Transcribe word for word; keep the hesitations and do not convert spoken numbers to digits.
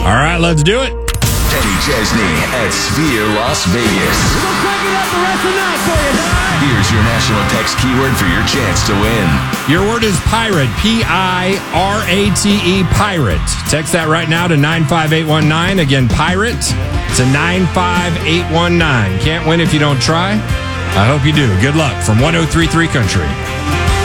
All right, let's do it. Kenny Chesney at Sphere Las Vegas. We'll crank it up the rest of the night for you, Ty. Here's your national text keyword for your chance to win. Your word is pirate, P I R A T E, pirate. Text that right now to nine five eight one nine. Again, pirate to nine five eight one nine. Can't win if you don't try. I hope you do. Good luck from one oh three point three Country.